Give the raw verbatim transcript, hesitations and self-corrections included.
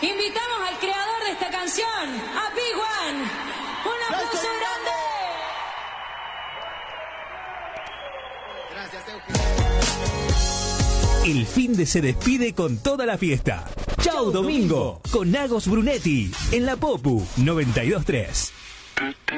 invitamos al creador de esta canción, a Big One. ¡Un aplauso grande! Gracias, Eugenio. El fin de se despide con toda la fiesta. Chau Domingo, con Agos Brunetti, en la Popu noventa y dos punto tres.